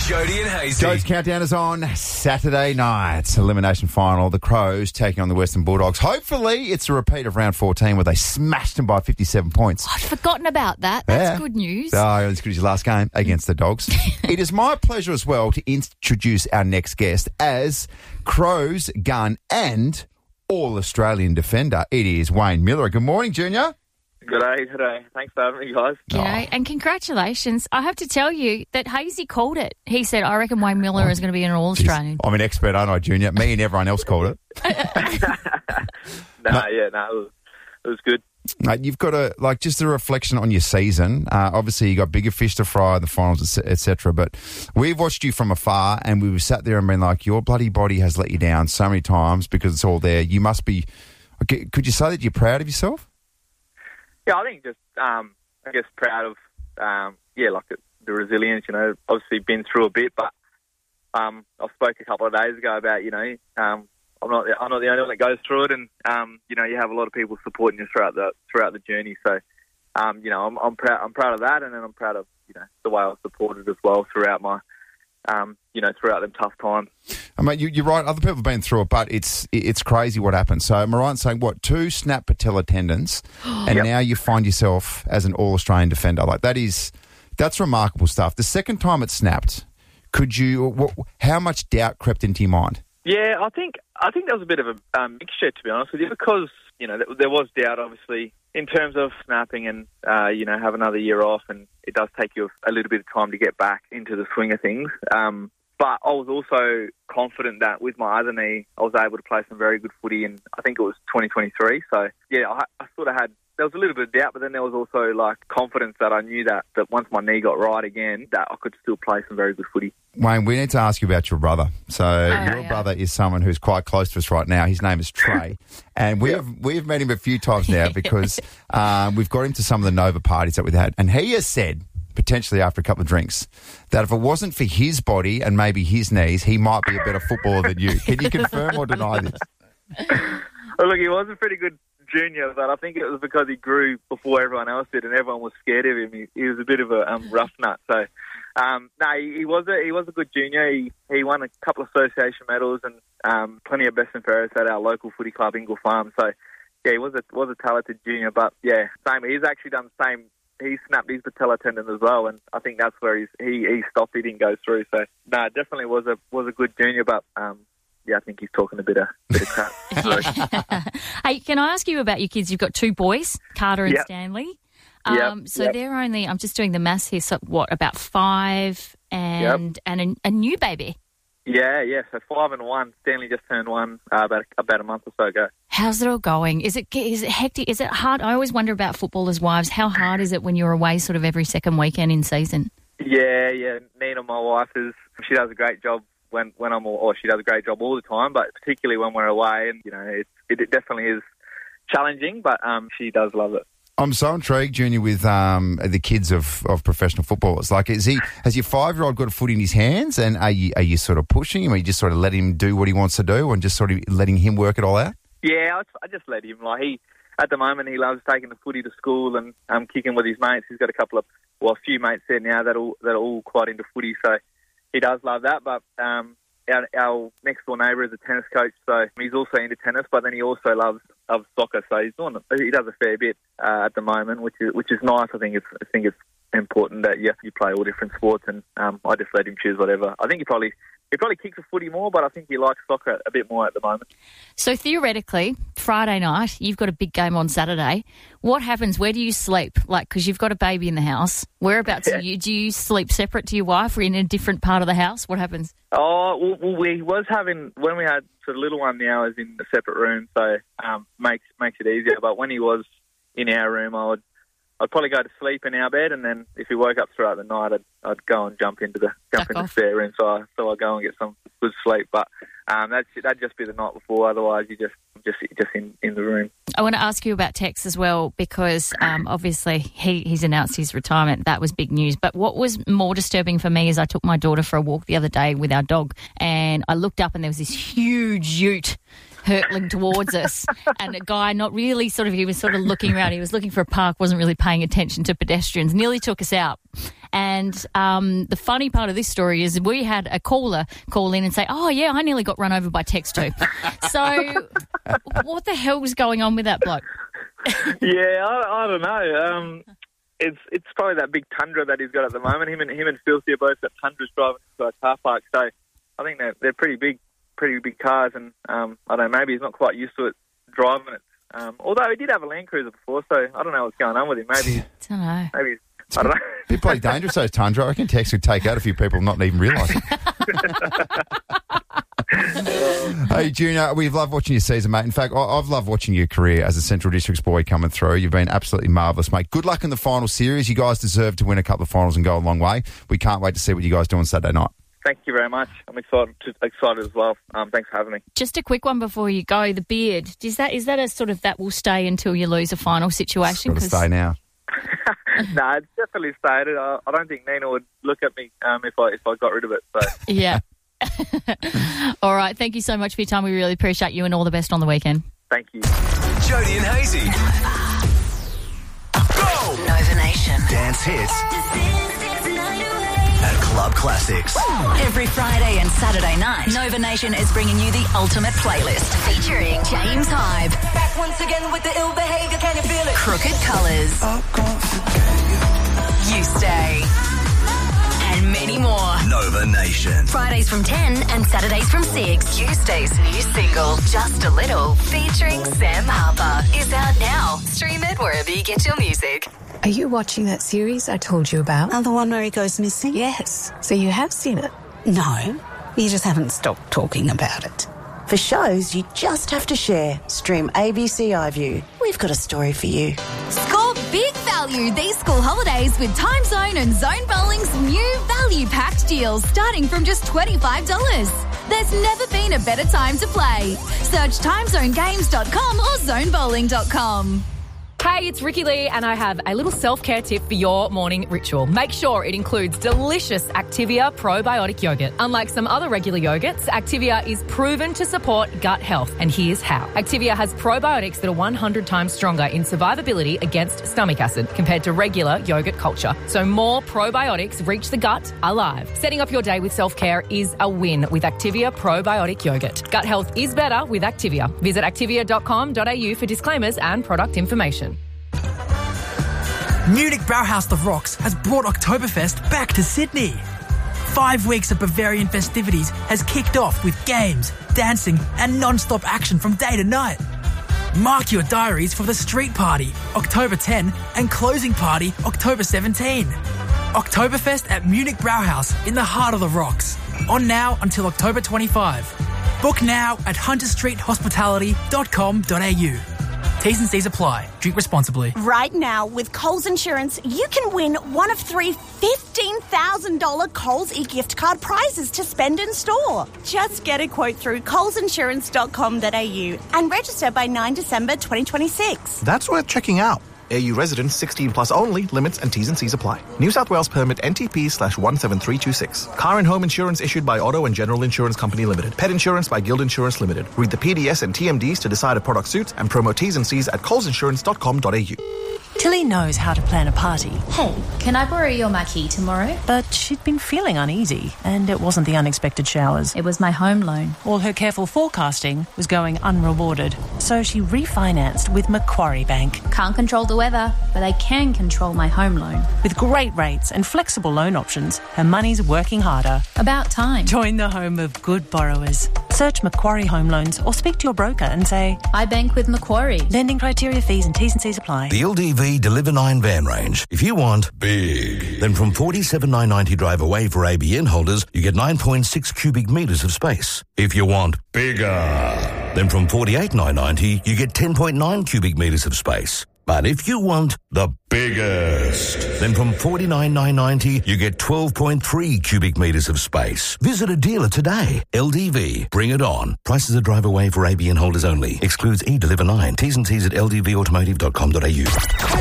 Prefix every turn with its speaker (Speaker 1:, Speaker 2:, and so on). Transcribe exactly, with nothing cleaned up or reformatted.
Speaker 1: Jody and Hazy.
Speaker 2: Joe's Countdown is on Saturday night. Elimination final. The Crows taking on the Western Bulldogs. Hopefully, it's a repeat of round fourteen where they smashed them by fifty-seven points.
Speaker 3: I'd forgotten about that. That's
Speaker 2: Yeah.
Speaker 3: good news.
Speaker 2: Oh, it's good as your last game against the Dogs. It is my pleasure as well to introduce our next guest as Crows gun and All-Australian defender. It is Wayne Miller. Good morning, Junior.
Speaker 4: Good day, today. Thanks for having me, guys.
Speaker 3: G'day, and congratulations. I have to tell you that Hazy called it. He said, I reckon Wayne Miller is going to be an All-Australian.
Speaker 2: I'm an expert, aren't I, Junior? Me and everyone else called it.
Speaker 4: nah, yeah, no, it was, it was good.
Speaker 2: Mate, you've got a, like, just a reflection on your season. Uh, obviously, you got bigger fish to fry in the finals, et cetera. But we've watched you from afar, and we were sat there and been like, your bloody body has let you down so many times because it's all there. You must be, okay, could you say that you're proud of yourself?
Speaker 4: Yeah, I think just, um, I guess, proud of, um, yeah, like the, the resilience, you know, obviously been through a bit, but um, I spoke a couple of days ago about, you know, um, I'm not, I'm not the only one that goes through it, and um, you know, you have a lot of people supporting you throughout the throughout the journey. So, um, you know, I'm, I'm proud, I'm proud of that, and then I'm proud of, you know, the way I was supported as well throughout my, um, you know, throughout them tough times.
Speaker 2: I mean, you, you're right. Other people have been through it, but it's it's crazy what happened. So, am I right in saying what two snap patella tendons, and
Speaker 4: Yep.
Speaker 2: now you find yourself as an All-Australian defender? Like that is that's remarkable stuff. The second time it snapped, could you? What, how much doubt crept into your mind?
Speaker 4: Yeah, I think I think there was a bit of a um, mixture, to be honest with you, because you know there, there was doubt, obviously, in terms of snapping and uh, you know have another year off, and it does take you a little bit of time to get back into the swing of things. Um, but I was also confident that with my other knee, I was able to play some very good footy, and I think it was twenty twenty-three. So yeah, I, I sort of had. There was a little bit of doubt, but then there was also like confidence that I knew that, that once my knee got right again, that I could still play some very good footy.
Speaker 2: Wayne, we need to ask you about your brother. So
Speaker 3: Oh,
Speaker 2: your
Speaker 3: yeah.
Speaker 2: brother is someone who's quite close to us right now. His name is Trey, and we have we've met him a few times now because um, we've got him to some of the Nova parties that we've had, and he has said, potentially after a couple of drinks, that if it wasn't for his body and maybe his knees, he might be a better footballer than you. Can you confirm or deny this?
Speaker 4: Well, look, he was a pretty good junior, but I think it was because he grew before everyone else did, and everyone was scared of him. He, he was a bit of a um, rough nut. So, um, no, he, he was a he was a good junior. He he won a couple of association medals and um, plenty of best and fairest at our local footy club, Ingle Farm. So, yeah, he was a was a talented junior. But yeah, same. He's actually done the same. He snapped his patella tendon as well, and I think that's where he's, he he stopped. He didn't go through. So, no, definitely was a was a good junior, but. Um, Yeah, I think he's talking a bit of bit of crap.
Speaker 3: Hey, can I ask you about your kids? You've got two boys, Carter and
Speaker 4: Yep.
Speaker 3: Stanley.
Speaker 4: Yep,
Speaker 3: Um, so
Speaker 4: yep.
Speaker 3: they're only, I'm just doing the maths here, so what, about five and and a, a new baby.
Speaker 4: Yeah, yeah. So five and one. Stanley just turned one uh, about about a month or so ago.
Speaker 3: How's it all going? Is it is it hectic? Is it hard? I always wonder about footballers' wives. How hard is it when you're away sort of every second weekend in season?
Speaker 4: Yeah, yeah. Nina, my wife, is she does a great job when when I'm, or she does a great job all the time, but particularly when we're away, and you know, it, it definitely is challenging, but um, she does love it.
Speaker 2: I'm so intrigued, Junior, with um, the kids of, of professional footballers. Like, is he has your five-year-old got a foot in his hands, and are you are you sort of pushing him, or you just sort of let him do what he wants to do, and just sort of letting him work it all out?
Speaker 4: Yeah, I, I just let him. Like he, at the moment, he loves taking the footy to school and um, kicking with his mates. He's got a couple of, well, a few mates there now that all that are all quite into footy, so he does love that. But um, our, our next door neighbour is a tennis coach, so he's also into tennis. But then he also loves loves soccer, so he's doing he does a fair bit uh, at the moment, which is which is nice. I think it's I think it's important that you you play all different sports, and um, I just let him choose whatever. I think he probably. He probably kicks a footy more, but I think he likes soccer a bit more at the moment.
Speaker 3: So theoretically, Friday night, you've got a big game on Saturday. What happens? Where do you sleep? Like, because you've got a baby in the house. Whereabouts
Speaker 4: Yeah.
Speaker 3: do you do you sleep separate to your wife or in a different part of the house? What happens?
Speaker 4: Oh, well, well, we was having, when we had, so the little one now is in a separate room, so um, makes makes it easier. But when he was in our room, I would I'd probably go to sleep in our bed, and then if he woke up throughout the night, I'd, I'd go and jump into the jump
Speaker 3: Duck
Speaker 4: in the
Speaker 3: off.
Speaker 4: spare room, so I so I go and get some good sleep. But um, that's that'd just be the night before. Otherwise, you just just just in, in the room.
Speaker 3: I want to ask you about Tex as well, because um, obviously he, he's announced his retirement. That was big news. But what was more disturbing for me is I took my daughter for a walk the other day with our dog, and I looked up and there was this huge ute hurtling towards us, and a guy not really sort of, he was sort of looking around, he was looking for a park, wasn't really paying attention to pedestrians, nearly took us out. And um, the funny part of this story is we had a caller call in and say, oh, yeah, I nearly got run over by text too. So what the hell was going on with that bloke?
Speaker 4: Yeah, I, I don't know. Um, it's it's probably that big Tundra that he's got at the moment. Him and him and Filthy are both got Tundras driving to a car park. So I think they're, they're pretty big, pretty big cars. And um, I don't know, maybe he's not quite used to it driving it. Um, although he did have a Land Cruiser before, so I don't know what's going on with him. Maybe,
Speaker 3: I don't know.
Speaker 4: Maybe he's, I don't know.
Speaker 2: They're bloody dangerous, those Tundra. I reckon Tex could take out a few people not even realising. Hey, Junior, we've loved watching your season, mate. In fact, I've loved watching your career as a Central Districts boy coming through. You've been absolutely marvellous, mate. Good luck in the final series. You guys deserve to win a couple of finals and go a long way. We can't wait to see what you guys do on Saturday night.
Speaker 4: Thank you very much. I'm excited excited as well. Um, thanks for having me.
Speaker 3: Just a quick one before you go. The beard, is that is that a sort of that will stay until you lose a final situation?
Speaker 2: It's got to stay now.
Speaker 4: No, it's definitely stayed. I, I don't think Nina would look at me um, if I if I got rid of it. So.
Speaker 3: Yeah. All right. Thank you so much for your time. We really appreciate you and all the best on the weekend.
Speaker 4: Thank you.
Speaker 1: Jody and Hazy. Go!
Speaker 5: Nova Nation.
Speaker 1: Dance hits at Club Classics.
Speaker 5: Every Friday and Saturday night, Nova Nation is bringing you the ultimate playlist featuring James Hybe.
Speaker 6: Back once again with the ill behavior, can you feel it?
Speaker 5: Crooked Colours. You Stay. And many more.
Speaker 1: Nova Nation.
Speaker 5: Fridays from ten and Saturdays from six. You Stay's new single, Just a Little, featuring Sam Harper, is out now. Stream it wherever you get your music.
Speaker 7: Are you watching that series I told you about?
Speaker 8: Oh, the one where he goes missing?
Speaker 7: Yes. So you have seen it?
Speaker 8: No, you just haven't stopped talking about it. For shows, you just have to share. Stream A B C iView. We've got a story for you.
Speaker 9: Score big value these school holidays with Time Zone and Zone Bowling's new value packed deals starting from just twenty-five dollars. There's never been a better time to play. Search time zone games dot com or zone bowling dot com.
Speaker 10: Hey, it's Ricky Lee, and I have a little self-care tip for your morning ritual. Make sure it includes delicious Activia probiotic yogurt. Unlike some other regular yogurts, Activia is proven to support gut health, and here's how. Activia has probiotics that are one hundred times stronger in survivability against stomach acid compared to regular yogurt culture. So more probiotics reach the gut alive. Setting up your day with self-care is a win with Activia probiotic yogurt. Gut health is better with Activia. Visit activia dot com dot a u for disclaimers and product information.
Speaker 11: Munich Brauhaus The Rocks has brought Oktoberfest back to Sydney. Five weeks of Bavarian festivities has kicked off with games, dancing and non-stop action from day to night. Mark your diaries for the street party, October tenth, and closing party, October seventeenth. Oktoberfest at Munich Brauhaus in the heart of the Rocks. On now until October twenty-fifth. Book now at hunter street hospitality dot com dot a u. T's and C's apply. Drink responsibly.
Speaker 12: Right now, with Coles Insurance, you can win one of three fifteen thousand dollars Coles e-gift card prizes to spend in store. Just get a quote through coles insurance dot com dot a u and register by ninth of December twenty twenty-six.
Speaker 13: That's worth checking out. A U residents sixteen plus only. Limits and T's and C's apply. New South Wales permit N T P slash one seven three two six. Car and home insurance issued by Auto and General Insurance Company Limited. Pet insurance by Guild Insurance Limited. Read the P D S and T M Ds to decide a product suits and promo T's and C's at coles insurance dot com dot a u.
Speaker 14: Tilly knows how to plan a party.
Speaker 15: Hey, can I borrow your marquee tomorrow?
Speaker 14: But she'd been feeling uneasy, and it wasn't the unexpected showers.
Speaker 15: It was my home loan.
Speaker 14: All her careful forecasting was going unrewarded, so she refinanced with Macquarie Bank.
Speaker 15: Can't control the weather, but I can control my home loan.
Speaker 14: With great rates and flexible loan options, her money's working harder.
Speaker 15: About time.
Speaker 14: Join the home of good borrowers. Search Macquarie Home Loans or speak to your broker and say,
Speaker 15: I bank with Macquarie.
Speaker 14: Lending criteria, fees and T's and C's apply.
Speaker 1: The L D V Deliver nine van range. If you want big, then from forty-seven thousand nine hundred ninety drive away for A B N holders, you get nine point six cubic metres of space. If you want bigger, then from forty-eight thousand nine hundred ninety, you get ten point nine cubic metres of space. But if you want the biggest, then from forty-nine thousand nine hundred ninety, you get twelve point three cubic metres of space. Visit a dealer today. L D V. Bring it on. Prices are drive away for A B N holders only. Excludes E Deliver nine. T's and C's at l d v automotive dot com dot a u.